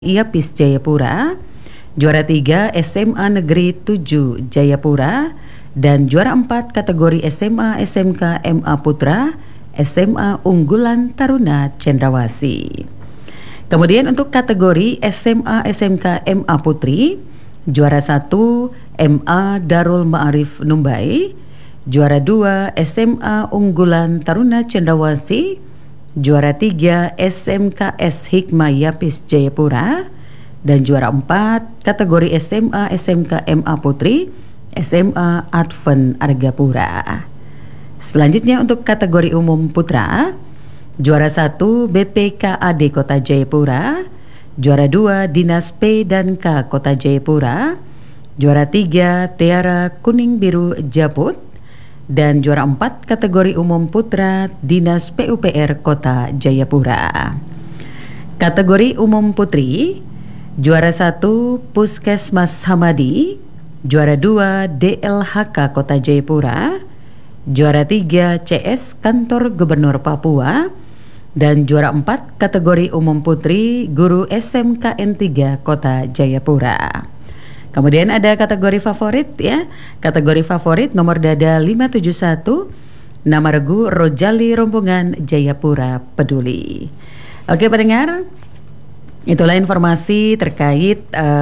IAPIS Jayapura, juara 3 SMA Negeri 7 Jayapura, dan juara 4 kategori SMA SMK MA Putra, SMA Unggulan Taruna Cendrawasih. Kemudian untuk kategori SMA SMK MA Putri, juara 1 MA Darul Ma'arif Numbai, juara 2 SMA Unggulan Taruna Cendrawasih, juara 3 SMKS Hikmah IAPIS Jayapura, dan juara 4 kategori SMA SMK MA Putri, SMA Advent Argapura. Selanjutnya untuk kategori umum putra, juara 1 BPKAD Kota Jayapura, juara 2 Dinas P dan K Kota Jayapura, juara 3 Tiara Kuning Biru Japut, dan juara 4 kategori umum putra Dinas PUPR Kota Jayapura. Kategori umum putri, juara 1 Puskesmas Hamadi, juara 2 DLHK Kota Jayapura, juara 3 CS Kantor Gubernur Papua, dan juara 4 kategori umum putri Guru SMKN 3 Kota Jayapura. Kemudian ada kategori favorit ya. Kategori favorit nomor dada 571, nama regu Rojali Rombongan Jayapura Peduli. Oke pendengar, itulah informasi terkait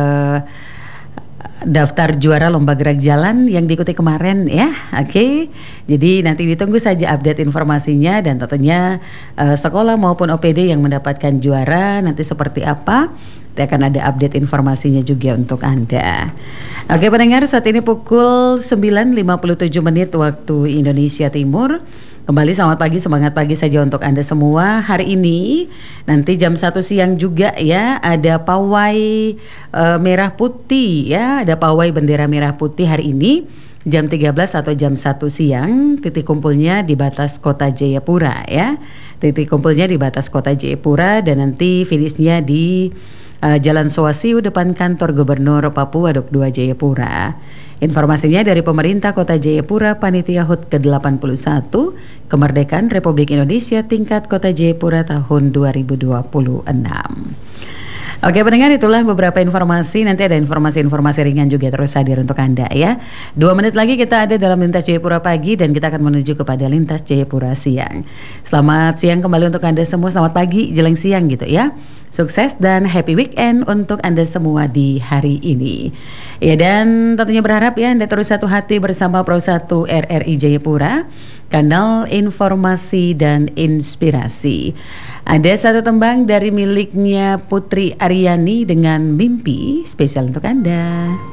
daftar juara lomba gerak jalan yang diikuti kemarin ya. Oke. Jadi nanti ditunggu saja update informasinya, dan tentunya sekolah maupun OPD yang mendapatkan juara nanti seperti apa, akan ada update informasinya juga untuk Anda. Oke pendengar, saat ini pukul 9.57 menit waktu Indonesia Timur. Kembali selamat pagi, semangat pagi saja untuk Anda semua. Hari ini nanti jam 1 siang juga ya, ada pawai merah putih ya, ada pawai bendera merah putih hari ini jam 13 atau jam 1 siang. Titik kumpulnya di batas kota Jayapura ya. Titik kumpulnya di batas kota Jayapura, dan nanti finishnya di Jalan Soasiu depan kantor Gubernur Papua Dok 2 Jayapura. Informasinya dari pemerintah Kota Jayapura, Panitia HUT ke-81 Kemerdekaan Republik Indonesia tingkat Kota Jayapura tahun 2026. Oke pendengar, itulah beberapa informasi. Nanti ada informasi-informasi ringan juga terus hadir untuk Anda ya. 2 menit lagi kita ada dalam Lintas Jayapura Pagi, dan kita akan menuju kepada Lintas Jayapura Siang. Selamat siang kembali untuk Anda semua. Selamat pagi jelang siang gitu ya. Sukses dan happy weekend untuk Anda semua di hari ini. Ya, dan tentunya berharap ya Anda terus satu hati bersama Pro 1 RRI Jayapura, kanal informasi dan inspirasi. Ada satu tembang dari miliknya Putri Aryani dengan Mimpi, spesial untuk Anda.